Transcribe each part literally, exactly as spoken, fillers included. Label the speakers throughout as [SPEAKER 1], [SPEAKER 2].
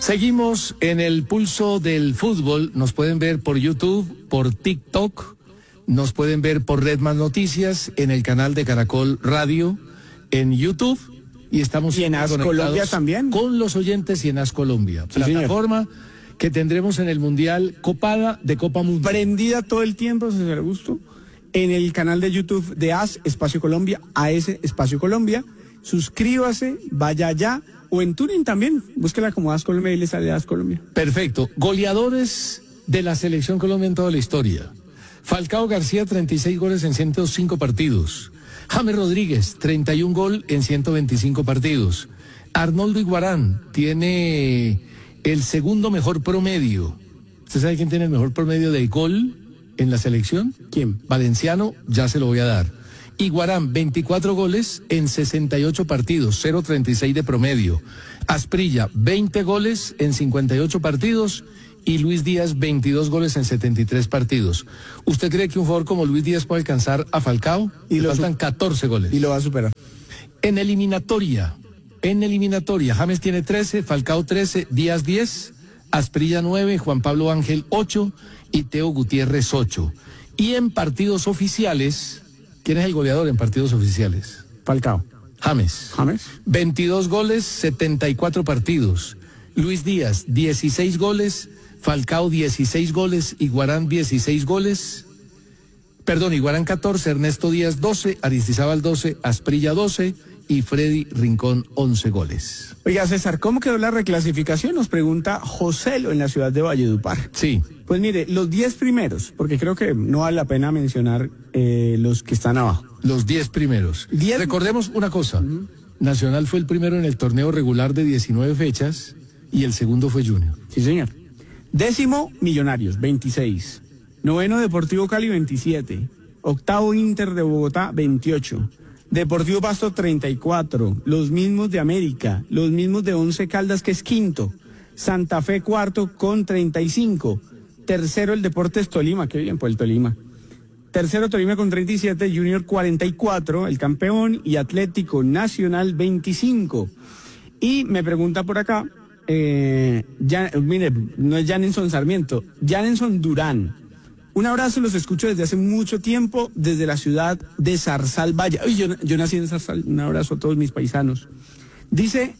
[SPEAKER 1] Seguimos en el pulso del fútbol. Nos pueden ver por YouTube, por TikTok, nos pueden ver por Red Más Noticias, en el canal de Caracol Radio, en YouTube, y estamos
[SPEAKER 2] y en As Colombia también
[SPEAKER 1] con los oyentes y en As Colombia,
[SPEAKER 2] sí,
[SPEAKER 1] plataforma
[SPEAKER 2] señor.
[SPEAKER 1] que tendremos en el Mundial copada de Copa Mundial.
[SPEAKER 2] Prendida todo el tiempo, si se le gustó, en el canal de YouTube de As Espacio Colombia, A S Espacio Colombia. Suscríbase, vaya allá, o en Tuning también, búsquela como As Colombia y le sale As Colombia.
[SPEAKER 1] Perfecto. Goleadores de la Selección Colombia en toda la historia. Falcao García, treinta y seis goles en ciento cinco partidos. James Rodríguez, treinta y un gol en ciento veinticinco partidos. Arnoldo Iguarán tiene el segundo mejor promedio. ¿Usted sabe quién tiene el mejor promedio de gol en la selección?
[SPEAKER 2] ¿Quién?
[SPEAKER 1] Valenciano, ya se lo voy a dar. Iguarán, veinticuatro goles en sesenta y ocho partidos, cero punto treinta y seis de promedio. Asprilla, veinte goles en cincuenta y ocho partidos. Y Luis Díaz, veintidós goles en setenta y tres partidos. ¿Usted cree que un jugador como Luis Díaz puede alcanzar a Falcao?
[SPEAKER 2] Y
[SPEAKER 1] le
[SPEAKER 2] lo
[SPEAKER 1] faltan catorce goles.
[SPEAKER 2] Y lo va a superar.
[SPEAKER 1] En eliminatoria, en eliminatoria, James tiene trece, Falcao trece, Díaz diez, Asprilla nueve, Juan Pablo Ángel ocho y Teo Gutiérrez ocho. Y en partidos oficiales, ¿quién es el goleador en partidos oficiales?
[SPEAKER 2] Falcao.
[SPEAKER 1] James.
[SPEAKER 2] James.
[SPEAKER 1] veintidós goles, setenta y cuatro partidos. Luis Díaz, dieciséis goles. Falcao, dieciséis goles. Iguarán, dieciséis goles. Perdón, Iguarán, catorce. Ernesto Díaz, doce. Aristizábal, doce. Asprilla, doce. Y Freddy Rincón, once goles.
[SPEAKER 2] Oiga, César, ¿cómo quedó la reclasificación? Nos pregunta Joselo en la ciudad de Valledupar.
[SPEAKER 1] Sí.
[SPEAKER 2] Pues mire, los diez primeros, porque creo que no vale la pena mencionar eh, los que están abajo.
[SPEAKER 1] Los diez primeros.
[SPEAKER 2] Diez...
[SPEAKER 1] Recordemos una cosa. Uh-huh. Nacional fue el primero en el torneo regular de diecinueve fechas y el segundo fue Junior.
[SPEAKER 2] Sí, señor. Décimo, Millonarios, veintiséis. Noveno, Deportivo Cali, veintisiete. Octavo, Inter de Bogotá, veintiocho. Deportivo Pasto, treinta y cuatro. Los mismos de América. Los mismos de Once Caldas, que es quinto. Santa Fe, cuarto, con treinta y cinco. Tercero, el Deportes Tolima. Qué bien, pues el Tolima. Tercero, Tolima con treinta y siete. Junior, cuarenta y cuatro, el campeón. Y Atlético Nacional, veinticinco. Y me pregunta por acá... Eh, ya, mire, no es Janenson Sarmiento, Janenson Durán. Un abrazo, los escucho desde hace mucho tiempo, desde la ciudad de Zarzal-Valle. Yo, yo nací en Zarzal, un abrazo a todos mis paisanos. Dice,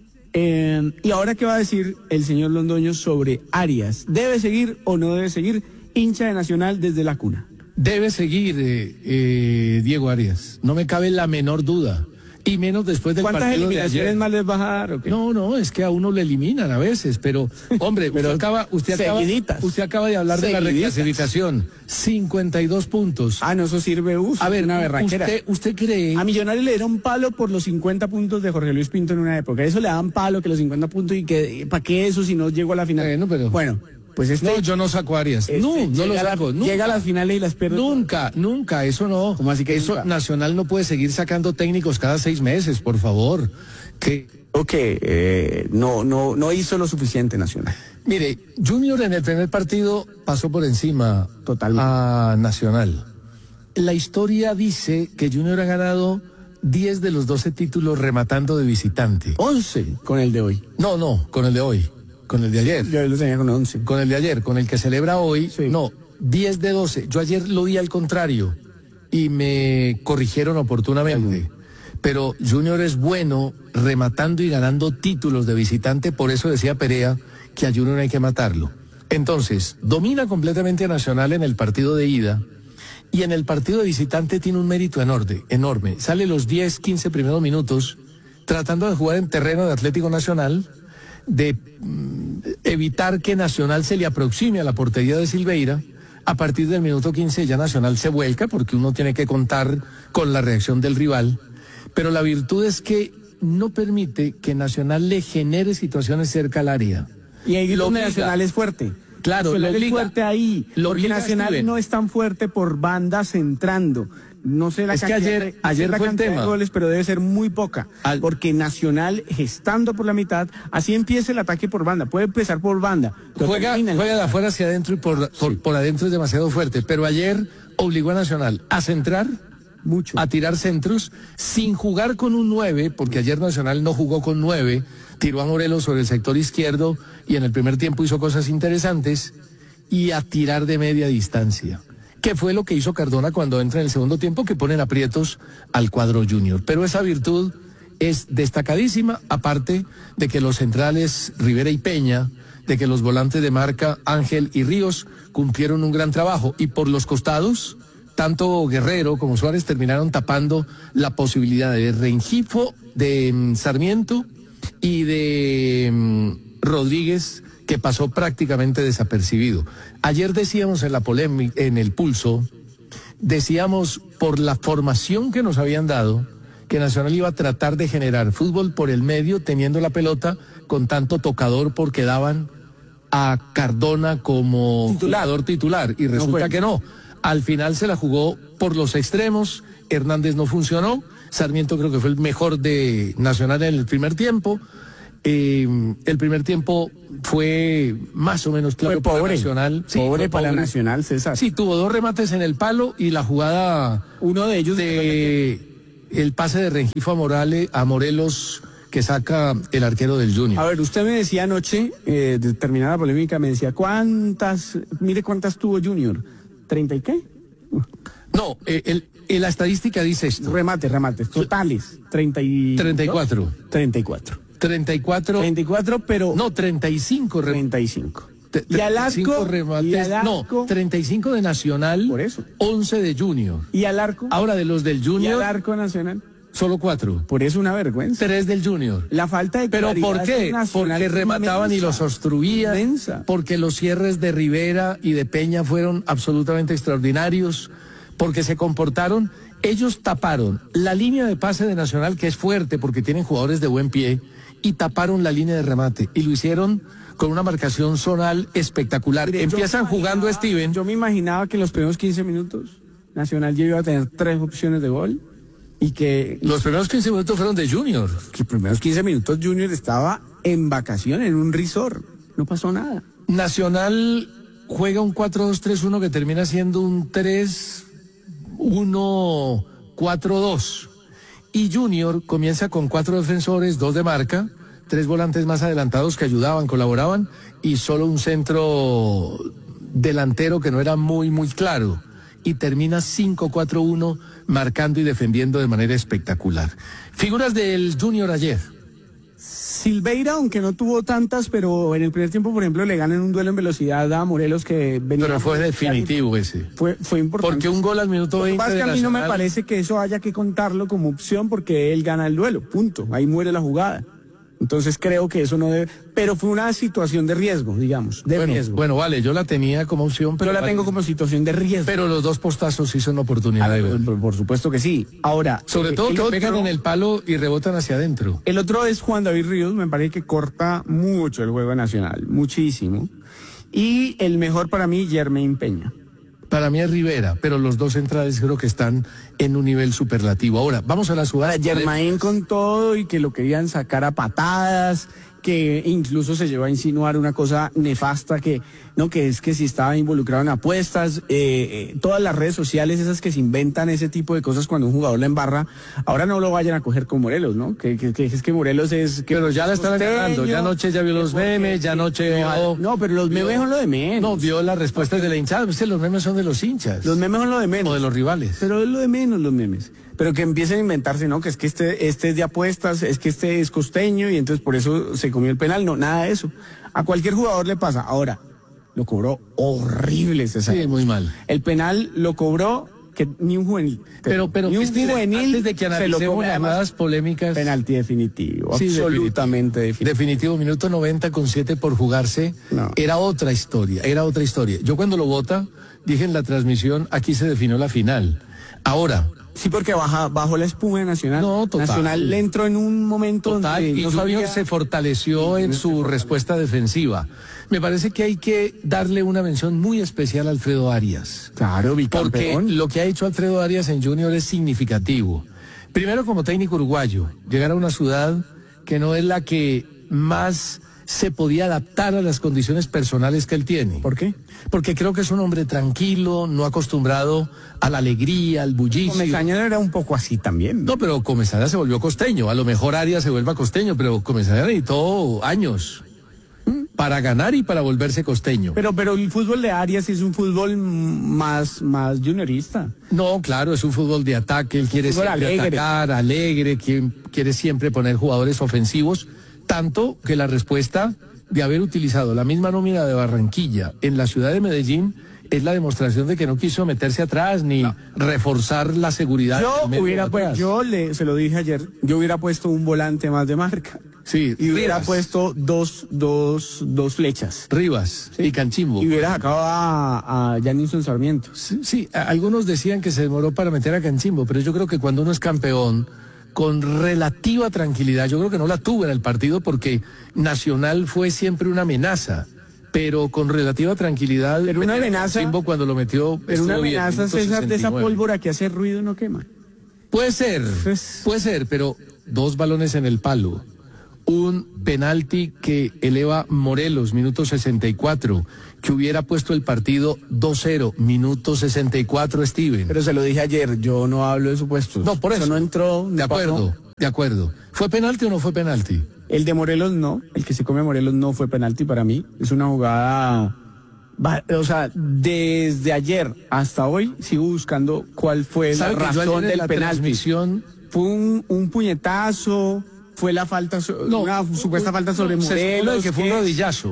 [SPEAKER 2] eh, ¿y ahora qué va a decir el señor Londoño sobre Arias? ¿Debe seguir o no debe seguir? Hincha de Nacional desde la cuna.
[SPEAKER 1] Debe seguir eh, eh, Diego Arias, no me cabe la menor duda. Y menos después del
[SPEAKER 2] partido de ayer. ¿Cuántas eliminaciones más les va a dar o qué?
[SPEAKER 1] No, no, es que a uno le eliminan a veces, pero, hombre, pero usted acaba, usted acaba, usted acaba de hablar seguiditas. De la reclasificación. cincuenta y dos puntos.
[SPEAKER 2] Ah, no, eso sirve, uf,
[SPEAKER 1] a ver,
[SPEAKER 2] una berraquera.
[SPEAKER 1] Usted, ¿Usted cree?
[SPEAKER 2] A Millonarios le dieron palo por los cincuenta puntos de Jorge Luis Pinto en una época. Eso le daban palo, que los cincuenta puntos, y que, ¿para qué eso si no llegó a la final?
[SPEAKER 1] Bueno, pero...
[SPEAKER 2] Bueno. Pues este,
[SPEAKER 1] no, yo no saco a Arias.
[SPEAKER 2] Este,
[SPEAKER 1] no, no lo saco.
[SPEAKER 2] La,
[SPEAKER 1] nunca.
[SPEAKER 2] Llega a las finales y las pierde.
[SPEAKER 1] Nunca, nunca, eso no.
[SPEAKER 2] ¿Cómo así que
[SPEAKER 1] eso
[SPEAKER 2] nunca?
[SPEAKER 1] Nacional no puede seguir sacando técnicos cada seis meses, por favor. Que
[SPEAKER 2] Ok, eh, no, no, no hizo lo suficiente Nacional.
[SPEAKER 1] Mire, Junior en el primer partido pasó por encima totalmente a Nacional. La historia dice que Junior ha ganado diez de los doce títulos rematando de visitante.
[SPEAKER 2] once con el de hoy.
[SPEAKER 1] No, no, con el de hoy. Con el de ayer.
[SPEAKER 2] Yo lo tenía con once.
[SPEAKER 1] Con el de ayer, con el que celebra hoy.
[SPEAKER 2] Sí.
[SPEAKER 1] No, diez de doce. Yo ayer lo di al contrario y me corrigieron oportunamente. Uh-huh. Pero Junior es bueno rematando y ganando títulos de visitante, por eso decía Perea que a Junior hay que matarlo. Entonces, domina completamente a Nacional en el partido de ida y en el partido de visitante tiene un mérito enorme, enorme. Sale los diez, quince primeros minutos tratando de jugar en terreno de Atlético Nacional, de mm, evitar que Nacional se le aproxime a la portería de Silveira. A partir del minuto quince ya Nacional se vuelca porque uno tiene que contar con la reacción del rival, pero la virtud es que no permite que Nacional le genere situaciones cerca al área.
[SPEAKER 2] Y ahí lo Nacional es fuerte.
[SPEAKER 1] Claro,
[SPEAKER 2] lo
[SPEAKER 1] lo
[SPEAKER 2] es fuerte ahí,
[SPEAKER 1] lo
[SPEAKER 2] porque Nacional
[SPEAKER 1] Steven.
[SPEAKER 2] no es tan fuerte por bandas entrando. No sé la
[SPEAKER 1] es que
[SPEAKER 2] cantidad,
[SPEAKER 1] ayer,
[SPEAKER 2] de,
[SPEAKER 1] ayer
[SPEAKER 2] la
[SPEAKER 1] fue
[SPEAKER 2] cantidad
[SPEAKER 1] el tema.
[SPEAKER 2] de goles, pero debe ser muy poca. Al... Porque Nacional, gestando por la mitad, así empieza el ataque por banda. Puede empezar por banda.
[SPEAKER 1] Juega, juega de afuera hacia adentro y por, por, sí. por adentro es demasiado fuerte. Pero ayer obligó a Nacional a centrar,
[SPEAKER 2] mucho,
[SPEAKER 1] a tirar centros, sin jugar con un nueve, porque ayer Nacional no jugó con nueve, tiró a Morelos sobre el sector izquierdo y en el primer tiempo hizo cosas interesantes, y a tirar de media distancia, que fue lo que hizo Cardona cuando entra en el segundo tiempo, que ponen aprietos al cuadro Junior. Pero esa virtud es destacadísima, aparte de que los centrales Rivera y Peña, de que los volantes de marca Ángel y Ríos cumplieron un gran trabajo, y por los costados, tanto Guerrero como Suárez terminaron tapando la posibilidad de Rengifo, de um, Sarmiento y de um, Rodríguez, que pasó prácticamente desapercibido. Ayer decíamos en la polémica, en el Pulso, decíamos por la formación que nos habían dado, que Nacional iba a tratar de generar fútbol por el medio, teniendo la pelota con tanto tocador, porque daban a Cardona como
[SPEAKER 2] titular.
[SPEAKER 1] jugador titular, y resulta no que no. Al final se la jugó por los extremos, Hernández no funcionó, Sarmiento creo que fue el mejor de Nacional en el primer tiempo. Eh, el primer tiempo fue más o menos claro
[SPEAKER 2] fue pobre,
[SPEAKER 1] para Nacional.
[SPEAKER 2] Sí, pobre para pobre. Nacional, César.
[SPEAKER 1] Sí, tuvo dos remates en el palo y la jugada,
[SPEAKER 2] uno de ellos
[SPEAKER 1] de el pase de Rengifo a Morales, a Morelos, que saca el arquero del Junior.
[SPEAKER 2] A ver, usted me decía anoche, eh, de terminada la polémica, me decía, ¿cuántas, mire cuántas tuvo Junior? ¿treinta y qué?
[SPEAKER 1] No, eh, el, el, la estadística dice esto.
[SPEAKER 2] Remates, remates, totales, treinta y...
[SPEAKER 1] treinta y cuatro.
[SPEAKER 2] treinta y cuatro.
[SPEAKER 1] treinta y cuatro.
[SPEAKER 2] treinta y cuatro, pero...
[SPEAKER 1] No, treinta y cinco.
[SPEAKER 2] treinta y cinco.
[SPEAKER 1] Te,
[SPEAKER 2] y al arco,
[SPEAKER 1] remates,
[SPEAKER 2] y al arco,
[SPEAKER 1] no, treinta y cinco de Nacional,
[SPEAKER 2] por eso.
[SPEAKER 1] once de Junior.
[SPEAKER 2] ¿Y al arco?
[SPEAKER 1] Ahora de los del Junior.
[SPEAKER 2] ¿Y al arco Nacional?
[SPEAKER 1] Solo cuatro.
[SPEAKER 2] Por eso una vergüenza.
[SPEAKER 1] Tres del Junior.
[SPEAKER 2] La falta de
[SPEAKER 1] ¿Pero por qué? Porque remataban y los obstruían. Inmensa. Porque los cierres de Rivera y de Peña fueron absolutamente extraordinarios. Porque se comportaron. Ellos taparon la línea de pase de Nacional, que es fuerte porque tienen jugadores de buen pie, y taparon la línea de remate. Y lo hicieron con una marcación zonal espectacular. Mire, empiezan jugando Steven.
[SPEAKER 2] Yo me imaginaba que en los primeros quince minutos Nacional ya iba a tener tres opciones de gol. Y que
[SPEAKER 1] los primeros quince minutos fueron de Junior.
[SPEAKER 2] Los primeros quince minutos Junior estaba en vacaciones, en un resort. No pasó nada.
[SPEAKER 1] Nacional juega un cuatro dos tres uno que termina siendo un tres uno cuatro dos. Y Junior comienza con cuatro defensores, dos de marca, tres volantes más adelantados que ayudaban, colaboraban, y solo un centro delantero que no era muy, muy claro. Y termina cinco cuatro uno marcando y defendiendo de manera espectacular. Figuras del Junior ayer.
[SPEAKER 2] Silveira, aunque no tuvo tantas, pero en el primer tiempo, por ejemplo, le ganan un duelo en velocidad a Morelos que venía...
[SPEAKER 1] Pero fue definitivo ese.
[SPEAKER 2] Fue, fue importante.
[SPEAKER 1] Porque un gol al minuto veinte
[SPEAKER 2] Lo que pasa es que a mí no me parece que eso haya que contarlo como opción, porque él gana el duelo, punto. Ahí muere la jugada. Entonces creo que eso no debe... Pero fue una situación de riesgo, digamos, de
[SPEAKER 1] bueno,
[SPEAKER 2] riesgo.
[SPEAKER 1] Bueno, vale, yo la tenía como opción, pero...
[SPEAKER 2] Yo la
[SPEAKER 1] vale,
[SPEAKER 2] tengo como situación de riesgo.
[SPEAKER 1] Pero los dos postazos sí son oportunidad de ver.
[SPEAKER 2] Por, por supuesto que sí. Ahora...
[SPEAKER 1] Sobre todo que otro, pegan en el palo y rebotan hacia adentro.
[SPEAKER 2] El otro es Juan David Ríos, me parece que corta mucho el juego nacional, muchísimo. Y el mejor para mí, Jermaine Peña.
[SPEAKER 1] Para mí es Rivera, pero los dos centrales creo que están en un nivel superlativo. Ahora, vamos a la jugada.
[SPEAKER 2] Jermaine con todo y que lo querían sacar a patadas, que incluso se llevó a insinuar una cosa nefasta que no que es que si estaba involucrado en apuestas, eh, eh, todas las redes sociales esas que se inventan ese tipo de cosas cuando un jugador la embarra, ahora no lo vayan a coger con Morelos, ¿no? Que, que, que es que Morelos es... Que
[SPEAKER 1] pero ya la están agarrando, ya anoche ya vio los memes, ya anoche vio...
[SPEAKER 2] No, pero los memes son lo de menos.
[SPEAKER 1] No, vio las respuestas de la hinchada, pues los memes son de los hinchas.
[SPEAKER 2] Los memes son lo de menos.
[SPEAKER 1] O de los rivales.
[SPEAKER 2] Pero es lo de menos los memes. Pero que empiecen a inventarse, ¿no? Que es que este, este es de apuestas, es que este es costeño y entonces por eso se comió el penal. No, nada de eso. A cualquier jugador le pasa. Ahora, lo cobró horrible, César.
[SPEAKER 1] Sí, muy mal.
[SPEAKER 2] El penal lo cobró que ni un juvenil.
[SPEAKER 1] Pero, pero,
[SPEAKER 2] ni un
[SPEAKER 1] es que
[SPEAKER 2] juvenil
[SPEAKER 1] antes de que analicemos las llamadas polémicas.
[SPEAKER 2] Penalti definitivo,
[SPEAKER 1] sí,
[SPEAKER 2] absolutamente
[SPEAKER 1] definitivo. Definitivo, minuto noventa con siete por jugarse. No. Era otra historia, era otra historia. Yo cuando lo vota, dije en la transmisión, aquí se definió la final. Ahora.
[SPEAKER 2] Sí, porque baja, bajo la espuma de Nacional.
[SPEAKER 1] No, total.
[SPEAKER 2] Nacional le entró en un momento
[SPEAKER 1] total,
[SPEAKER 2] donde
[SPEAKER 1] y
[SPEAKER 2] no
[SPEAKER 1] Junior
[SPEAKER 2] sabía...
[SPEAKER 1] se fortaleció en su respuesta defensiva. Me parece que hay que darle una mención muy especial a Alfredo Arias.
[SPEAKER 2] Claro, bicampeón.
[SPEAKER 1] Porque lo que ha hecho Alfredo Arias en Junior es significativo. Primero como técnico uruguayo, llegar a una ciudad que no es la que más se podía adaptar a las condiciones personales que él tiene.
[SPEAKER 2] ¿Por qué?
[SPEAKER 1] Porque creo que es un hombre tranquilo, no acostumbrado a la alegría, al bullicio.
[SPEAKER 2] Comesaña era un poco así también.
[SPEAKER 1] No, pero Comesaña se volvió costeño. A lo mejor Arias se vuelva costeño, pero Comesaña necesitó años para ganar y para volverse costeño.
[SPEAKER 2] Pero, pero el fútbol de Arias es un fútbol más, más juniorista.
[SPEAKER 1] No, claro, es un fútbol de ataque, él quiere siempre
[SPEAKER 2] alegre.
[SPEAKER 1] atacar, alegre, quiere, quiere siempre poner jugadores ofensivos, tanto que la respuesta de haber utilizado la misma nómina de Barranquilla en la ciudad de Medellín es la demostración de que no quiso meterse atrás ni no. reforzar la seguridad.
[SPEAKER 2] Yo hubiera, pues, yo le, se lo dije ayer, yo hubiera puesto un volante más de marca.
[SPEAKER 1] Sí,
[SPEAKER 2] y hubiera
[SPEAKER 1] Rivas.
[SPEAKER 2] puesto dos, dos, dos flechas.
[SPEAKER 1] Rivas sí. y Canchimbo.
[SPEAKER 2] Y hubiera sacado a, a Janilson Sarmiento.
[SPEAKER 1] Sí, sí, algunos decían que se demoró para meter a Canchimbo, pero yo creo que cuando uno es campeón, con relativa tranquilidad, yo creo que no la tuvo en el partido porque Nacional fue siempre una amenaza, pero con relativa tranquilidad.
[SPEAKER 2] Pero una amenaza.
[SPEAKER 1] Canchimbo cuando lo metió.
[SPEAKER 2] Pero una amenaza, bien, César, de esa pólvora que hace ruido y no quema.
[SPEAKER 1] Puede ser, pues, puede ser, pero dos balones en el palo. Un penalti que eleva Morelos, minuto sesenta y cuatro, que hubiera puesto el partido dos cero, minuto sesenta y cuatro, Steven.
[SPEAKER 2] Pero se lo dije ayer, yo no hablo de supuestos.
[SPEAKER 1] No, por eso.
[SPEAKER 2] eso no entró.
[SPEAKER 1] De acuerdo, pasó. de acuerdo. ¿Fue penalti o no fue penalti?
[SPEAKER 2] El de Morelos no, el que se come Morelos no fue penalti para mí. Es una jugada, o sea, desde ayer hasta hoy sigo buscando cuál fue la razón del penalti.
[SPEAKER 1] Transmisión...
[SPEAKER 2] Fue un, un puñetazo... Fue la falta, no, una supuesta falta sobre
[SPEAKER 1] no,
[SPEAKER 2] Morelos.
[SPEAKER 1] Se que fue un rodillazo.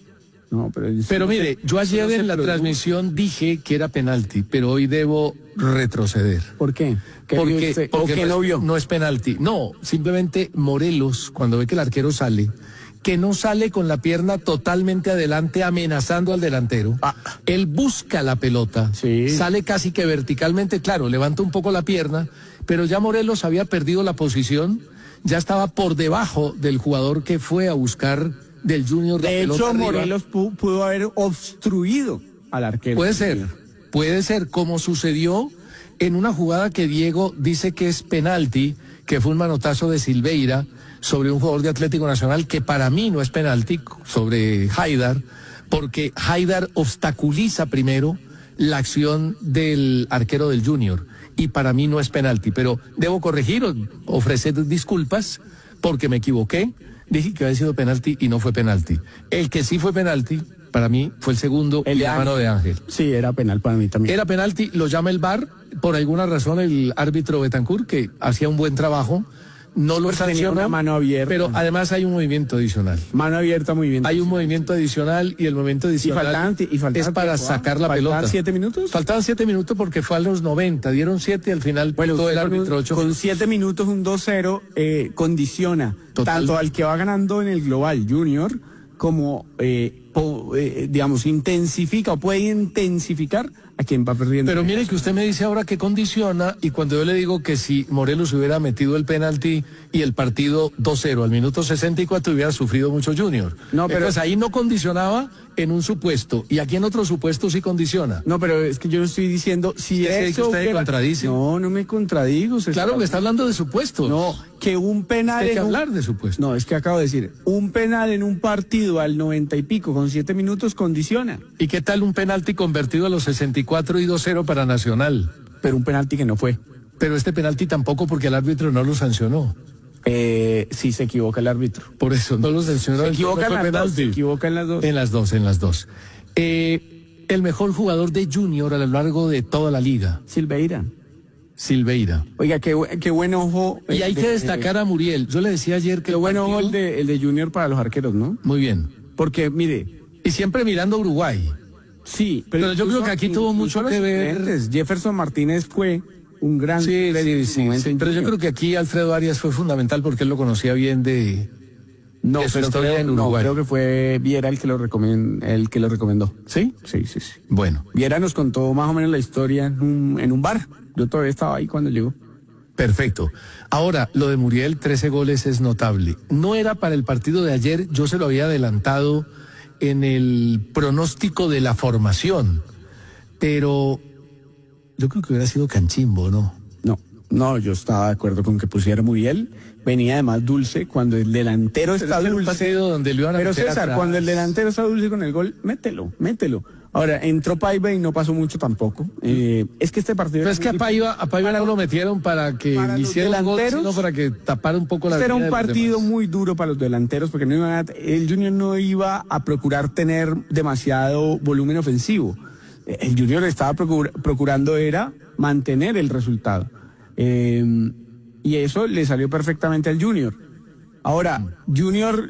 [SPEAKER 2] No, pero,
[SPEAKER 1] pero
[SPEAKER 2] no
[SPEAKER 1] mire,
[SPEAKER 2] sé,
[SPEAKER 1] yo ayer
[SPEAKER 2] no
[SPEAKER 1] en la
[SPEAKER 2] produjo. transmisión
[SPEAKER 1] dije que era penalti, pero hoy debo retroceder.
[SPEAKER 2] ¿Por qué? ¿Qué
[SPEAKER 1] porque
[SPEAKER 2] usted,
[SPEAKER 1] porque
[SPEAKER 2] ¿o que no vio?
[SPEAKER 1] No es penalti. No, simplemente Morelos, cuando ve que el arquero sale, que no sale con la pierna totalmente adelante amenazando al delantero. Ah. Él busca la pelota,
[SPEAKER 2] sí.
[SPEAKER 1] sale casi que verticalmente, claro, levanta un poco la pierna, pero ya Morelos había perdido la posición. Ya estaba por debajo del jugador que fue a buscar del Junior.
[SPEAKER 2] De hecho, Morelos pudo haber obstruido al arquero.
[SPEAKER 1] Puede ser, puede ser, como sucedió en una jugada que Diego dice que es penalti, que fue un manotazo de Silveira sobre un jugador de Atlético Nacional, que para mí no es penalti, sobre Haidar, porque Haidar obstaculiza primero la acción del arquero del Junior. Y para mí no es penalti, pero debo corregir, ofrecer disculpas porque me equivoqué, dije que había sido penalti y no fue penalti. El que sí fue penalti, para mí, fue el segundo, el de mano de Ángel.
[SPEAKER 2] Sí, era penal para mí también.
[SPEAKER 1] Era penalti, lo llama el V A R, por alguna razón el árbitro Betancourt, que hacía un buen trabajo, no lo sancionó,
[SPEAKER 2] una mano abierta.
[SPEAKER 1] Pero además hay un movimiento adicional.
[SPEAKER 2] Mano abierta, muy bien.
[SPEAKER 1] Hay un movimiento adicional y el movimiento adicional
[SPEAKER 2] y faltan, y faltan
[SPEAKER 1] es para
[SPEAKER 2] tiempo,
[SPEAKER 1] sacar la
[SPEAKER 2] ¿faltan
[SPEAKER 1] pelota.
[SPEAKER 2] ¿Faltaban siete minutos?
[SPEAKER 1] Faltaban siete minutos porque fue a los noventa, dieron siete y al final
[SPEAKER 2] bueno,
[SPEAKER 1] todo el
[SPEAKER 2] con,
[SPEAKER 1] árbitro ocho.
[SPEAKER 2] Con siete minutos un dos cero eh, condiciona
[SPEAKER 1] Total.
[SPEAKER 2] tanto al que va ganando en el global Junior como, eh, po, eh, digamos, intensifica o puede intensificar a quien va perdiendo.
[SPEAKER 1] Pero mire que usted me dice ahora que condiciona y cuando yo le digo que si Morelos hubiera metido el penalti y el partido dos cero al minuto sesenta y cuatro hubiera sufrido mucho Junior.
[SPEAKER 2] No, pero
[SPEAKER 1] entonces ahí no condicionaba en un supuesto y aquí en otro supuesto sí condiciona.
[SPEAKER 2] No, pero es que yo no estoy diciendo si
[SPEAKER 1] es
[SPEAKER 2] eso
[SPEAKER 1] que usted
[SPEAKER 2] hubiera...
[SPEAKER 1] me contradice.
[SPEAKER 2] No, no me contradigo.
[SPEAKER 1] Claro
[SPEAKER 2] está...
[SPEAKER 1] que está hablando de supuestos.
[SPEAKER 2] No, que un penal
[SPEAKER 1] hay que
[SPEAKER 2] un...
[SPEAKER 1] hablar de supuestos.
[SPEAKER 2] No, es que acabo de decir, un penal en un partido al noventa y pico con siete minutos condiciona.
[SPEAKER 1] ¿Y qué tal un penalti convertido a los sesenta y cuatro y dos cero para Nacional?
[SPEAKER 2] Pero un penalti que no fue.
[SPEAKER 1] Pero este penalti tampoco porque el árbitro no lo sancionó.
[SPEAKER 2] Eh, sí, se equivoca el árbitro.
[SPEAKER 1] Por eso no lo sancionó.
[SPEAKER 2] Se equivoca,
[SPEAKER 1] no
[SPEAKER 2] en, las dos, se equivoca en las dos.
[SPEAKER 1] En las dos, en las dos. Eh, el mejor jugador de Junior a lo largo de toda la liga.
[SPEAKER 2] Silveira.
[SPEAKER 1] Silveira.
[SPEAKER 2] Oiga, qué, qué buen ojo.
[SPEAKER 1] Y hay
[SPEAKER 2] de,
[SPEAKER 1] que destacar
[SPEAKER 2] de,
[SPEAKER 1] a Muriel. Yo le decía ayer que...
[SPEAKER 2] Qué buen ojo el de, el de Junior para los arqueros, ¿no?
[SPEAKER 1] Muy bien.
[SPEAKER 2] Porque, mire...
[SPEAKER 1] Y siempre mirando a Uruguay.
[SPEAKER 2] Sí,
[SPEAKER 1] pero, pero yo creo que aquí tuvo mucho que ver.
[SPEAKER 2] Jefferson Martínez fue un gran...
[SPEAKER 1] Sí, sí, sí, sí pero yo creo que aquí Alfredo Arias fue fundamental porque él lo conocía bien de...
[SPEAKER 2] No,
[SPEAKER 1] de su
[SPEAKER 2] pero
[SPEAKER 1] historia
[SPEAKER 2] creo,
[SPEAKER 1] en Uruguay.
[SPEAKER 2] No, creo que fue Viera el que lo recomendó. El que lo recomendó.
[SPEAKER 1] ¿Sí?
[SPEAKER 2] Sí, sí, sí.
[SPEAKER 1] Bueno.
[SPEAKER 2] Viera nos contó más o menos la historia en un, en un bar. Yo todavía estaba ahí cuando llegó.
[SPEAKER 1] Perfecto. Ahora, lo de Muriel, trece goles es notable. No era para el partido de ayer, yo se lo había adelantado en el pronóstico de la formación, pero yo creo que hubiera sido Canchimbo, ¿no?
[SPEAKER 2] No. No, yo estaba de acuerdo con que pusiera Muriel. Venía además dulce. Cuando el delantero
[SPEAKER 1] Pero
[SPEAKER 2] está
[SPEAKER 1] es que
[SPEAKER 2] dulce.
[SPEAKER 1] un partido donde lo iban a
[SPEAKER 2] Pero
[SPEAKER 1] meter
[SPEAKER 2] César,
[SPEAKER 1] atrás.
[SPEAKER 2] cuando el delantero está dulce con el gol, mételo, mételo. Ahora, entró Paiva y no pasó mucho tampoco. Eh, es que este partido...
[SPEAKER 1] Pero es que a Paiva, a Paiva no lo metieron para que
[SPEAKER 2] para los
[SPEAKER 1] hiciera un gol,
[SPEAKER 2] delanteros,
[SPEAKER 1] sino para que tapara un poco la
[SPEAKER 2] Este era
[SPEAKER 1] línea
[SPEAKER 2] un
[SPEAKER 1] de los
[SPEAKER 2] partido
[SPEAKER 1] demás.
[SPEAKER 2] muy duro para los delanteros porque no iban a- el Junior no iba a procurar tener demasiado volumen ofensivo. El Junior estaba procura- procurando era mantener el resultado. Eh, y eso le salió perfectamente al Junior. Ahora, Junior,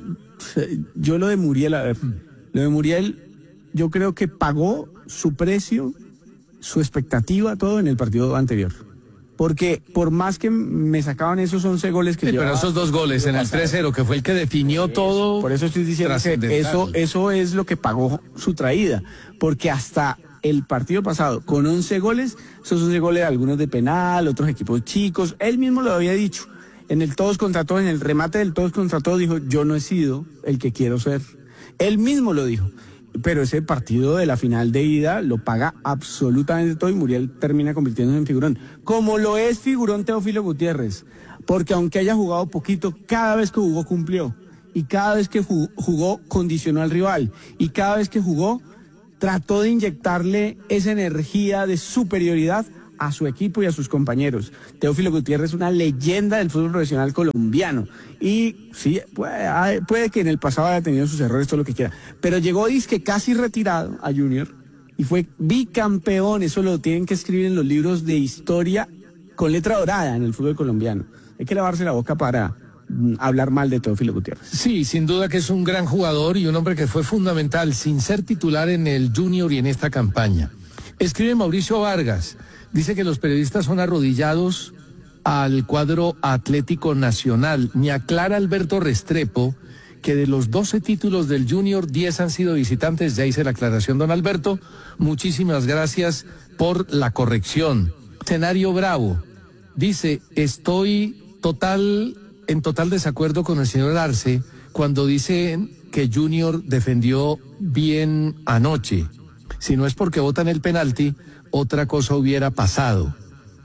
[SPEAKER 2] yo lo de Muriel, a ver, lo de Muriel, yo creo que pagó su precio, su expectativa, todo en el partido anterior. Porque por más que me sacaban esos once goles que
[SPEAKER 1] Sí, pero
[SPEAKER 2] llevaba-
[SPEAKER 1] esos dos goles en el tres cero, que fue el que definió todo.
[SPEAKER 2] Por eso estoy diciendo que
[SPEAKER 1] trascendental.
[SPEAKER 2] eso, eso es lo que pagó su traída. Porque hasta el partido pasado, con once goles, esos once goles, algunos de penal, otros equipos chicos, él mismo lo había dicho. En el todos contra todos, en el remate del todos contra todos, dijo, yo no he sido el que quiero ser. Él mismo lo dijo. Pero ese partido de la final de ida lo paga absolutamente todo y Muriel termina convirtiéndose en figurón. Como lo es figurón Teófilo Gutiérrez. Porque aunque haya jugado poquito, cada vez que jugó cumplió. Y cada vez que jugó, jugó condicionó al rival. Y cada vez que jugó trató de inyectarle esa energía de superioridad a su equipo y a sus compañeros. Teófilo Gutiérrez es una leyenda del fútbol profesional colombiano. Y sí, puede, puede que en el pasado haya tenido sus errores, todo lo que quiera. Pero llegó disque casi retirado a Junior y fue bicampeón. Eso lo tienen que escribir en los libros de historia con letra dorada en el fútbol colombiano. Hay que lavarse la boca para mm, hablar mal de Teófilo Gutiérrez.
[SPEAKER 1] Sí, sin duda que es un gran jugador y un hombre que fue fundamental sin ser titular en el Junior y en esta campaña. Escribe Mauricio Vargas, dice que los periodistas son arrodillados al cuadro Atlético Nacional. Me aclara Alberto Restrepo que de los doce títulos del Junior, diez han sido visitantes. Ya hice la aclaración, don Alberto. Muchísimas gracias por la corrección. Escenario Bravo dice, estoy total, en total desacuerdo con el señor Arce cuando dice que Junior defendió bien anoche. Si no es porque votan el penalti, otra cosa hubiera pasado.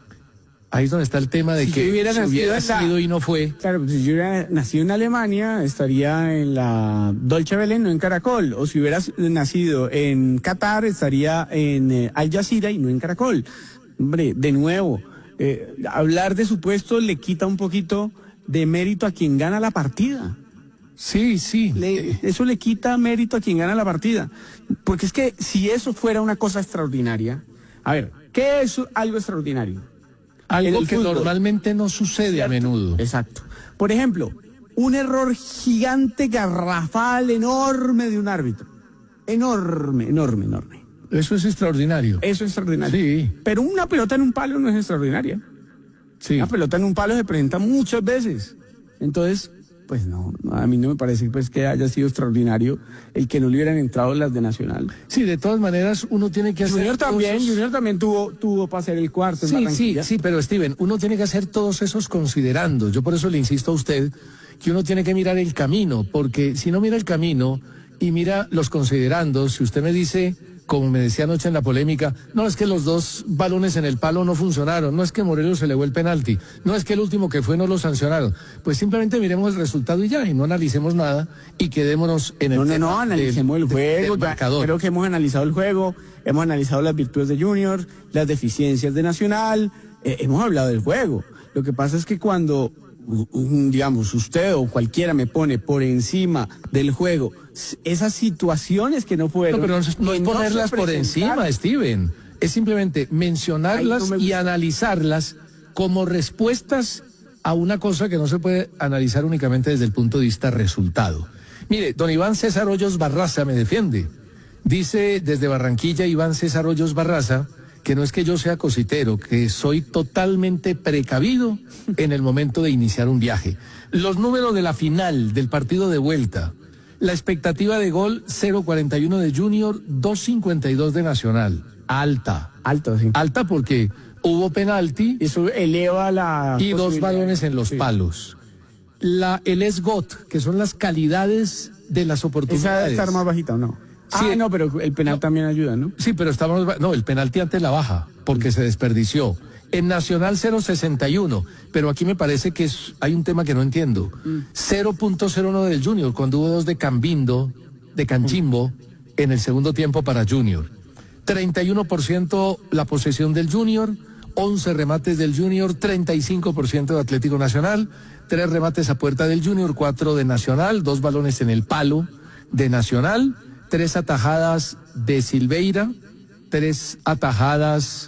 [SPEAKER 1] Ahí es donde está el tema de
[SPEAKER 2] Si
[SPEAKER 1] que
[SPEAKER 2] yo hubiera
[SPEAKER 1] si
[SPEAKER 2] nacido
[SPEAKER 1] hubiera
[SPEAKER 2] en la-
[SPEAKER 1] sido y no fue.
[SPEAKER 2] Claro, pues si yo hubiera nacido en Alemania, estaría en la Deutsche Welle, no en Caracol. O si hubiera nacido en Qatar, estaría en eh, Al Jazeera y no en Caracol. Hombre, de nuevo, eh, hablar de supuesto le quita un poquito de mérito a quien gana la partida.
[SPEAKER 1] Sí, sí.
[SPEAKER 2] Le- eso le quita mérito a quien gana la partida. Porque es que si eso fuera una cosa extraordinaria, a ver, ¿qué es algo extraordinario? En
[SPEAKER 1] Algo
[SPEAKER 2] el
[SPEAKER 1] que
[SPEAKER 2] fútbol.
[SPEAKER 1] normalmente no sucede a menudo.
[SPEAKER 2] Exacto. Por ejemplo, un error gigante, garrafal, enorme de un árbitro. Enorme, enorme, enorme.
[SPEAKER 1] Eso es extraordinario.
[SPEAKER 2] Eso es extraordinario.
[SPEAKER 1] Sí.
[SPEAKER 2] Pero una pelota en un palo no es extraordinaria.
[SPEAKER 1] Sí.
[SPEAKER 2] Una pelota en un palo se presenta muchas veces. Entonces, pues no, no, a mí no me parece pues que haya sido extraordinario el que no le hubieran entrado las de Nacional.
[SPEAKER 1] Sí, de todas maneras uno tiene que hacer
[SPEAKER 2] Junior también,
[SPEAKER 1] todos esos-
[SPEAKER 2] Junior también tuvo, tuvo para hacer el cuarto en
[SPEAKER 1] Sí, sí,
[SPEAKER 2] Barranquilla.
[SPEAKER 1] sí, pero Steven, uno tiene que hacer todos esos considerando. Yo por eso le insisto a usted que uno tiene que mirar el camino, porque si no mira el camino y mira los considerandos, si usted me dice, como me decía anoche en la polémica, no es que los dos balones en el palo no funcionaron, no es que Morelos se elevó el penalti, no es que el último que fue no lo sancionaron, pues simplemente miremos el resultado y ya, y no analicemos nada y quedémonos en el
[SPEAKER 2] No, no,
[SPEAKER 1] tema
[SPEAKER 2] no, analicemos
[SPEAKER 1] del-
[SPEAKER 2] el
[SPEAKER 1] del-
[SPEAKER 2] juego.
[SPEAKER 1] del
[SPEAKER 2] ya
[SPEAKER 1] marcador.
[SPEAKER 2] creo que hemos analizado el juego, hemos analizado las virtudes de Junior, las deficiencias de Nacional, eh, hemos hablado del juego. Lo que pasa es que cuando, u- un, digamos, usted o cualquiera me pone por encima del juego s- esas situaciones que no fueron.
[SPEAKER 1] No, pero no, no
[SPEAKER 2] que
[SPEAKER 1] es
[SPEAKER 2] no
[SPEAKER 1] ponerlas
[SPEAKER 2] se
[SPEAKER 1] por
[SPEAKER 2] presentaron.
[SPEAKER 1] encima, Steven. Es simplemente mencionarlas
[SPEAKER 2] Ay, no me
[SPEAKER 1] y
[SPEAKER 2] gusta.
[SPEAKER 1] analizarlas como respuestas a una cosa que no se puede analizar únicamente desde el punto de vista resultado. Mire, don Iván César Hoyos Barraza me defiende. Dice desde Barranquilla Iván César Hoyos Barraza que no es que yo sea cositero, que soy totalmente precavido en el momento de iniciar un viaje. Los números de la final del partido de vuelta. La expectativa de gol cero cuarenta y uno de Junior, dos cincuenta y dos de Nacional. Alta.
[SPEAKER 2] Alto, sí.
[SPEAKER 1] Alta porque hubo penalti
[SPEAKER 2] Eso eleva la.
[SPEAKER 1] y dos
[SPEAKER 2] posibilidad.
[SPEAKER 1] balones en los
[SPEAKER 2] Sí.
[SPEAKER 1] palos. La, el S G O T, que son las calidades de las
[SPEAKER 2] ¿Esa
[SPEAKER 1] oportunidades.
[SPEAKER 2] debe estar más bajita o no?
[SPEAKER 1] Sí.
[SPEAKER 2] Ah, no, pero el penal
[SPEAKER 1] No.
[SPEAKER 2] también ayuda, ¿no?
[SPEAKER 1] Sí, pero estamos, no, el penalti antes la baja, porque se desperdició. En Nacional cero punto sesenta y uno, pero aquí me parece que es, hay un tema que no entiendo. Mm. cero punto cero uno del Junior, cuando hubo dos de Cambindo, de Canchimbo, mm. en el segundo tiempo para Junior. treinta y uno por ciento la posesión del Junior, once remates del Junior, treinta y cinco por ciento de Atlético Nacional, tres remates a puerta del Junior, cuatro de Nacional, dos balones en el palo de Nacional, tres atajadas de Silveira, tres atajadas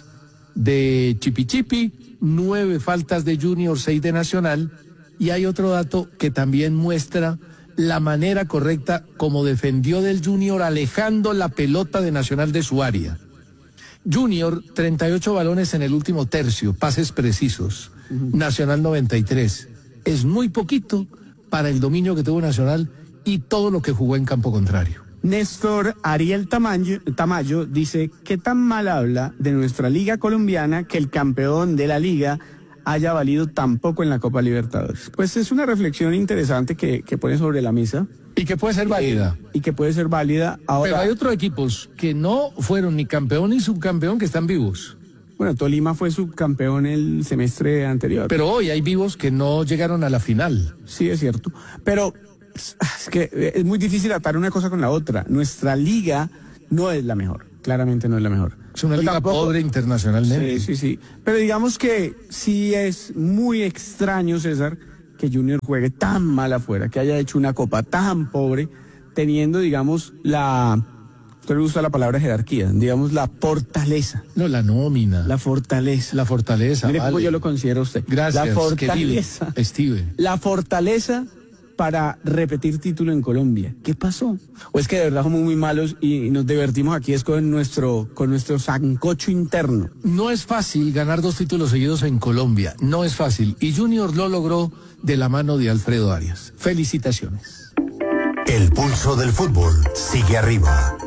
[SPEAKER 1] de Chipichipi, nueve faltas de Junior, seis de Nacional, y hay otro dato que también muestra la manera correcta como defendió del Junior alejando la pelota de Nacional de su área. Junior, treinta y ocho balones en el último tercio, pases precisos, uh-huh. Nacional noventa y tres. Es muy poquito para el dominio que tuvo Nacional y todo lo que jugó en campo contrario.
[SPEAKER 2] Néstor Ariel Tamayo, Tamayo dice, ¿qué tan mal habla de nuestra liga colombiana que el campeón de la liga haya valido tan poco en la Copa Libertadores? Pues es una reflexión interesante que, que pone sobre la mesa.
[SPEAKER 1] Y que puede ser válida.
[SPEAKER 2] Y que puede ser válida ahora.
[SPEAKER 1] Pero hay otros equipos que no fueron ni campeón ni subcampeón que están vivos.
[SPEAKER 2] Bueno, Tolima fue subcampeón el semestre anterior.
[SPEAKER 1] Pero hoy hay vivos que no llegaron a la final.
[SPEAKER 2] Sí, es cierto. Pero es que es muy difícil atar una cosa con la otra. Nuestra liga no es la mejor, claramente no es la mejor.
[SPEAKER 1] Es una liga tampoco, pobre internacionalmente.
[SPEAKER 2] Sí, sí, sí. Pero digamos que sí es muy extraño, César, que Junior juegue tan mal afuera, que haya hecho una copa tan pobre, teniendo, digamos, la... ¿Usted le gusta la palabra jerarquía? Digamos, la fortaleza.
[SPEAKER 1] No, la nómina.
[SPEAKER 2] La fortaleza.
[SPEAKER 1] La fortaleza,
[SPEAKER 2] Mire
[SPEAKER 1] vale.
[SPEAKER 2] cómo yo lo considero a usted.
[SPEAKER 1] Gracias,
[SPEAKER 2] la fortaleza.
[SPEAKER 1] Querido Steve.
[SPEAKER 2] La fortaleza para repetir título en Colombia. ¿Qué pasó? ¿O es que de verdad somos muy malos y nos divertimos aquí es con nuestro, con nuestro sancocho interno?
[SPEAKER 1] No es fácil ganar dos títulos seguidos en Colombia. No es fácil. Y Junior lo logró de la mano de Alfredo Arias. Felicitaciones.
[SPEAKER 3] El pulso del fútbol sigue arriba.